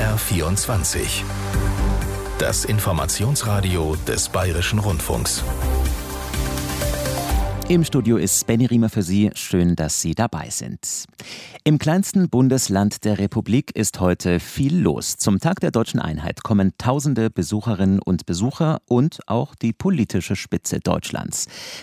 BR24. Das Informationsradio des Bayerischen Rundfunks. Im Studio ist Benny Riemer für Sie. Schön, dass Sie dabei sind. Im kleinsten Bundesland der Republik ist heute viel los. Zum Tag der Deutschen Einheit kommen tausende Besucherinnen und Besucher und auch die politische Spitze Deutschlands.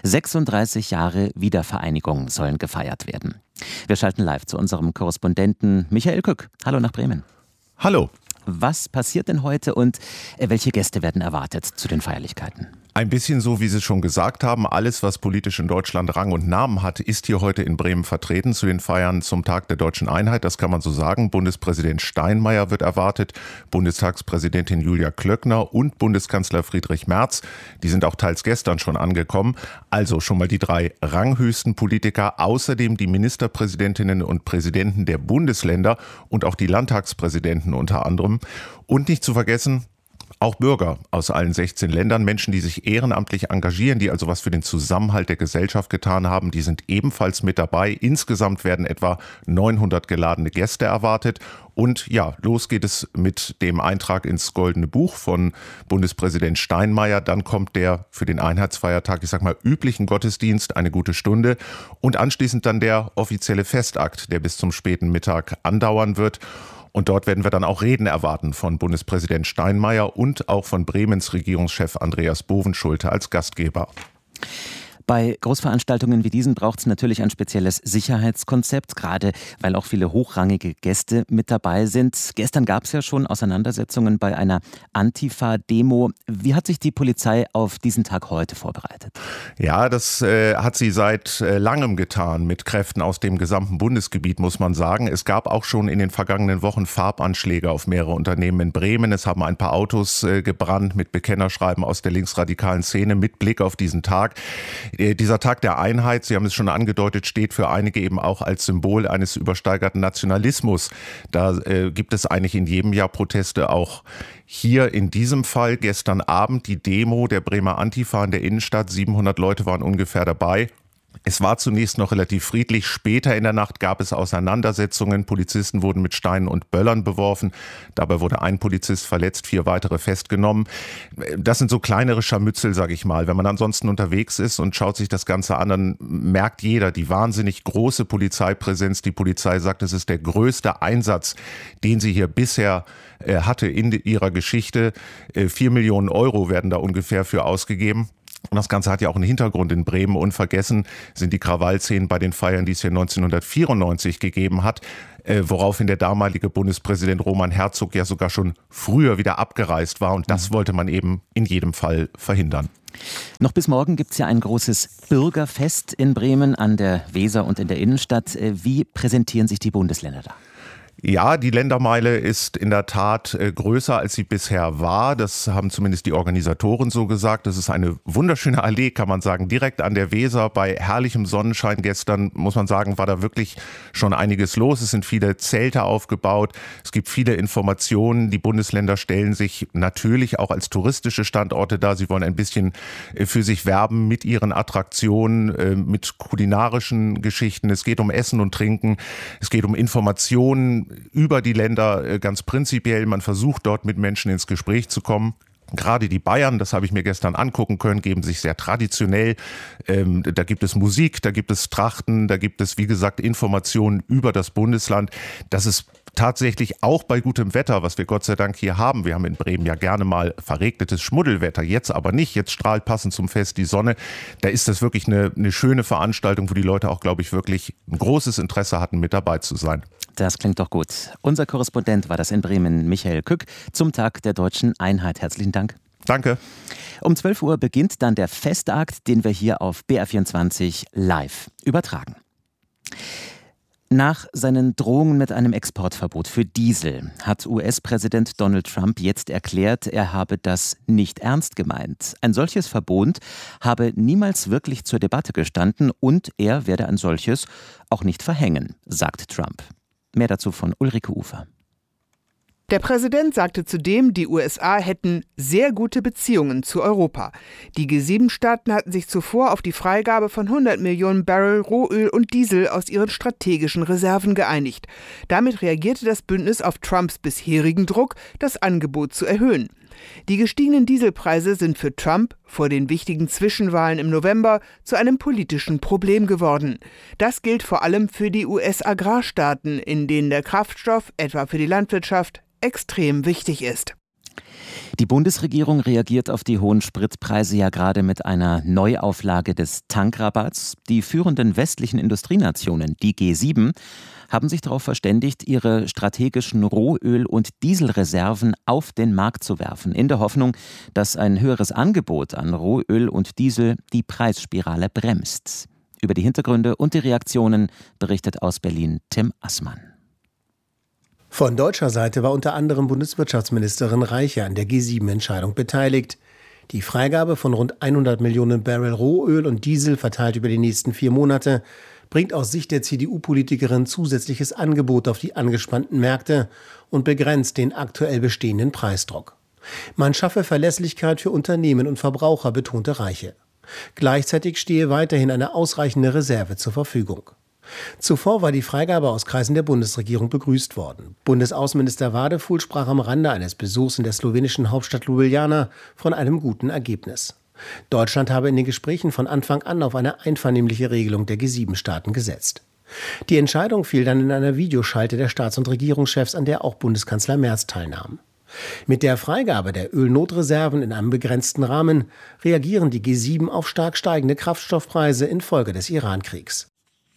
36 Jahre Wiedervereinigung sollen gefeiert werden. Wir schalten live zu unserem Korrespondenten Michael Kück. Hallo nach Bremen. Hallo. Was passiert denn heute und welche Gäste werden erwartet zu den Feierlichkeiten? Ein bisschen so, wie Sie schon gesagt haben, alles, was politisch in Deutschland Rang und Namen hat, ist hier heute in Bremen vertreten zu den Feiern zum Tag der Deutschen Einheit. Das kann man so sagen. Bundespräsident Steinmeier wird erwartet, Bundestagspräsidentin Julia Klöckner und Bundeskanzler Friedrich Merz. Die sind auch teils gestern schon angekommen. Also schon mal die 3 ranghöchsten Politiker, außerdem die Ministerpräsidentinnen und Präsidenten der Bundesländer und auch die Landtagspräsidenten unter anderem. Und nicht zu vergessen, auch Bürger aus allen 16 Ländern, Menschen, die sich ehrenamtlich engagieren, die also was für den Zusammenhalt der Gesellschaft getan haben, die sind ebenfalls mit dabei. Insgesamt werden etwa 900 geladene Gäste erwartet. Und ja, los geht es mit dem Eintrag ins Goldene Buch von Bundespräsident Steinmeier. Dann kommt der für den Einheitsfeiertag, üblichen Gottesdienst, eine gute Stunde. Und anschließend dann der offizielle Festakt, der bis zum späten Mittag andauern wird. Und dort werden wir dann auch Reden erwarten von Bundespräsident Steinmeier und auch von Bremens Regierungschef Andreas Bovenschulte als Gastgeber. Bei Großveranstaltungen wie diesen braucht es natürlich ein spezielles Sicherheitskonzept, gerade weil auch viele hochrangige Gäste mit dabei sind. Gestern gab es ja schon Auseinandersetzungen bei einer Antifa-Demo. Wie hat sich die Polizei auf diesen Tag heute vorbereitet? Ja, das hat sie seit langem getan mit Kräften aus dem gesamten Bundesgebiet, muss man sagen. Es gab auch schon in den vergangenen Wochen Farbanschläge auf mehrere Unternehmen in Bremen. Es haben ein paar Autos gebrannt mit Bekennerschreiben aus der linksradikalen Szene mit Blick auf diesen Tag. Dieser Tag der Einheit, Sie haben es schon angedeutet, steht für einige eben auch als Symbol eines übersteigerten Nationalismus. Da gibt es eigentlich in jedem Jahr Proteste, auch hier in diesem Fall gestern Abend die Demo der Bremer Antifa in der Innenstadt. 700 Leute waren ungefähr dabei. Es war zunächst noch relativ friedlich. Später in der Nacht gab es Auseinandersetzungen. Polizisten wurden mit Steinen und Böllern beworfen. Dabei wurde ein Polizist verletzt, 4 weitere festgenommen. Das sind so kleinere Scharmützel, sage ich mal. Wenn man ansonsten unterwegs ist und schaut sich das Ganze an, dann merkt jeder die wahnsinnig große Polizeipräsenz. Die Polizei sagt, es ist der größte Einsatz, den sie hier bisher hatte in ihrer Geschichte. 4 Millionen Euro werden da ungefähr für ausgegeben. Und das Ganze hat ja auch einen Hintergrund in Bremen. Unvergessen sind die Krawallszenen bei den Feiern, die es hier 1994 gegeben hat, woraufhin der damalige Bundespräsident Roman Herzog ja sogar schon früher wieder abgereist war. Und das wollte man eben in jedem Fall verhindern. Noch bis morgen gibt es ja ein großes Bürgerfest in Bremen an der Weser und in der Innenstadt. Wie präsentieren sich die Bundesländer da? Ja, die Ländermeile ist in der Tat größer, als sie bisher war. Das haben zumindest die Organisatoren so gesagt. Das ist eine wunderschöne Allee, kann man sagen, direkt an der Weser. Bei herrlichem Sonnenschein gestern, muss man sagen, war da wirklich schon einiges los. Es sind viele Zelte aufgebaut. Es gibt viele Informationen. Die Bundesländer stellen sich natürlich auch als touristische Standorte dar. Sie wollen ein bisschen für sich werben mit ihren Attraktionen, mit kulinarischen Geschichten. Es geht um Essen und Trinken. Es geht um Informationen über die Länder ganz prinzipiell. Man versucht dort mit Menschen ins Gespräch zu kommen. Gerade die Bayern, das habe ich mir gestern angucken können, geben sich sehr traditionell. Da gibt es Musik, da gibt es Trachten, da gibt es, wie gesagt, Informationen über das Bundesland. Das ist tatsächlich auch bei gutem Wetter, was wir Gott sei Dank hier haben. Wir haben in Bremen ja gerne mal verregnetes Schmuddelwetter, jetzt aber nicht. Jetzt strahlt passend zum Fest die Sonne. Da ist das wirklich eine schöne Veranstaltung, wo die Leute auch, glaube ich, wirklich ein großes Interesse hatten, mit dabei zu sein. Das klingt doch gut. Unser Korrespondent war das in Bremen, Michael Kück, zum Tag der Deutschen Einheit. Herzlichen Dank. Danke. Um 12 Uhr beginnt dann der Festakt, den wir hier auf BR24 live übertragen. Nach seinen Drohungen mit einem Exportverbot für Diesel hat US-Präsident Donald Trump jetzt erklärt, er habe das nicht ernst gemeint. Ein solches Verbot habe niemals wirklich zur Debatte gestanden und er werde ein solches auch nicht verhängen, sagt Trump. Mehr dazu von Ulrike Ufer. Der Präsident sagte zudem, die USA hätten sehr gute Beziehungen zu Europa. Die G7-Staaten hatten sich zuvor auf die Freigabe von 100 Millionen Barrel Rohöl und Diesel aus ihren strategischen Reserven geeinigt. Damit reagierte das Bündnis auf Trumps bisherigen Druck, das Angebot zu erhöhen. Die gestiegenen Dieselpreise sind für Trump vor den wichtigen Zwischenwahlen im November zu einem politischen Problem geworden. Das gilt vor allem für die US-Agrarstaaten, in denen der Kraftstoff, etwa für die Landwirtschaft, extrem wichtig ist. Die Bundesregierung reagiert auf die hohen Spritpreise ja gerade mit einer Neuauflage des Tankrabatts. Die führenden westlichen Industrienationen, die G7, haben sich darauf verständigt, ihre strategischen Rohöl- und Dieselreserven auf den Markt zu werfen, in der Hoffnung, dass ein höheres Angebot an Rohöl und Diesel die Preisspirale bremst. Über die Hintergründe und die Reaktionen berichtet aus Berlin Tim Assmann. Von deutscher Seite war unter anderem Bundeswirtschaftsministerin Reiche an der G7-Entscheidung beteiligt. Die Freigabe von rund 100 Millionen Barrel Rohöl und Diesel verteilt über die nächsten 4 Monate bringt aus Sicht der CDU-Politikerin zusätzliches Angebot auf die angespannten Märkte und begrenzt den aktuell bestehenden Preisdruck. Man schaffe Verlässlichkeit für Unternehmen und Verbraucher, betonte Reiche. Gleichzeitig stehe weiterhin eine ausreichende Reserve zur Verfügung. Zuvor war die Freigabe aus Kreisen der Bundesregierung begrüßt worden. Bundesaußenminister Wadefuhl sprach am Rande eines Besuchs in der slowenischen Hauptstadt Ljubljana von einem guten Ergebnis. Deutschland habe in den Gesprächen von Anfang an auf eine einvernehmliche Regelung der G7-Staaten gesetzt. Die Entscheidung fiel dann in einer Videoschalte der Staats- und Regierungschefs, an der auch Bundeskanzler Merz teilnahm. Mit der Freigabe der Ölnotreserven in einem begrenzten Rahmen reagieren die G7 auf stark steigende Kraftstoffpreise infolge des Iran-Kriegs.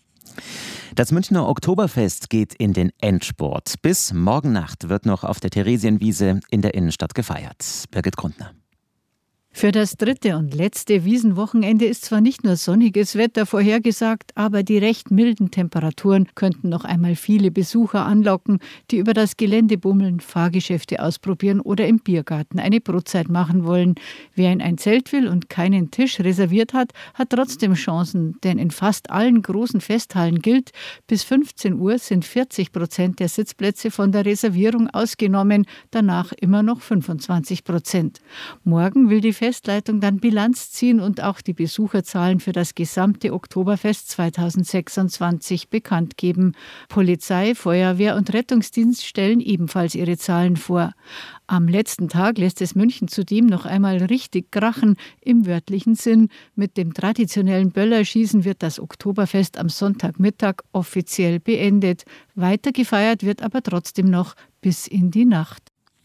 Das Münchner Oktoberfest geht in den Endspurt. Bis morgen Nacht wird noch auf der Theresienwiese in der Innenstadt gefeiert. Birgit Grundner. Für das 3. und letzte Wiesenwochenende ist zwar nicht nur sonniges Wetter vorhergesagt, aber die recht milden Temperaturen könnten noch einmal viele Besucher anlocken, die über das Gelände bummeln, Fahrgeschäfte ausprobieren oder im Biergarten eine Brotzeit machen wollen. Wer in ein Zelt will und keinen Tisch reserviert hat, hat trotzdem Chancen, denn in fast allen großen Festhallen gilt, bis 15 Uhr sind 40% der Sitzplätze von der Reservierung ausgenommen, danach immer noch 25%. Morgen will die Festleitung dann Bilanz ziehen und auch die Besucherzahlen für das gesamte Oktoberfest 2026 bekannt geben. Polizei, Feuerwehr und Rettungsdienst stellen ebenfalls ihre Zahlen vor. Am letzten Tag lässt es München zudem noch einmal richtig krachen, im wörtlichen Sinn. Mit dem traditionellen Böllerschießen wird das Oktoberfest am Sonntagmittag offiziell beendet. Weiter gefeiert wird aber trotzdem noch bis in die Nacht.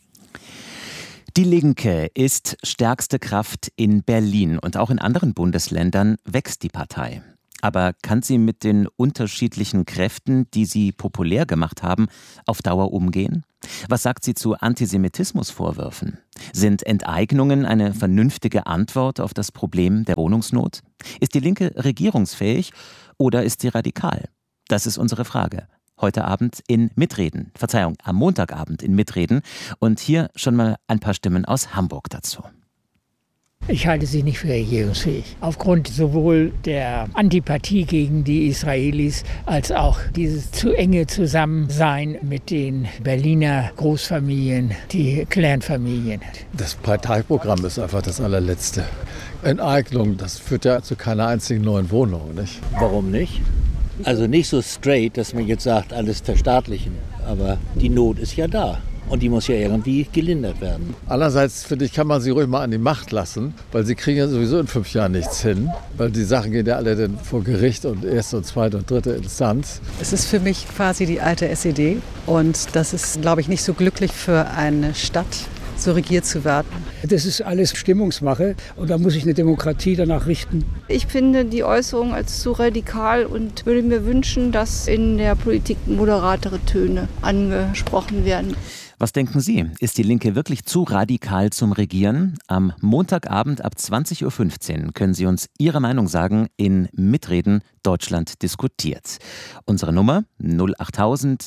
Die Linke ist stärkste Kraft in Berlin und auch in anderen Bundesländern wächst die Partei. Aber kann sie mit den unterschiedlichen Kräften, die sie populär gemacht haben, auf Dauer umgehen? Was sagt sie zu Antisemitismusvorwürfen? Sind Enteignungen eine vernünftige Antwort auf das Problem der Wohnungsnot? Ist die Linke regierungsfähig oder ist sie radikal? Das ist unsere Frage. Heute Abend in Mitreden, am Montagabend in Mitreden. Und hier schon mal ein paar Stimmen aus Hamburg dazu. Ich halte sie nicht für regierungsfähig. Aufgrund sowohl der Antipathie gegen die Israelis als auch dieses zu enge Zusammensein mit den Berliner Großfamilien, die Clanfamilien. Das Parteiprogramm ist einfach das allerletzte. Enteignung, das führt ja zu keiner einzigen neuen Wohnung, nicht? Warum nicht? Also nicht so straight, dass man jetzt sagt, alles verstaatlichen. Aber die Not ist ja da. Und die muss ja irgendwie gelindert werden. Andererseits, finde ich, kann man sie ruhig mal an die Macht lassen, weil sie kriegen ja sowieso in 5 Jahren nichts hin. Weil die Sachen gehen ja alle dann vor Gericht und erste und zweite und dritte Instanz. Es ist für mich quasi die alte SED. Und das ist, glaube ich, nicht so glücklich für eine Stadt, so regiert zu werden. Das ist alles Stimmungsmache und da muss sich eine Demokratie danach richten. Ich finde die Äußerung als zu radikal und würde mir wünschen, dass in der Politik moderatere Töne angesprochen werden. Was denken Sie? Ist die Linke wirklich zu radikal zum Regieren? Am Montagabend ab 20.15 Uhr können Sie uns Ihre Meinung sagen in Mitreden Deutschland diskutiert. Unsere Nummer 08000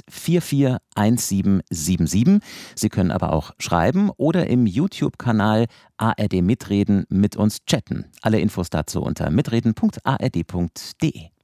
441777. Sie können aber auch schreiben oder im YouTube-Kanal ARD Mitreden mit uns chatten. Alle Infos dazu unter mitreden.ard.de.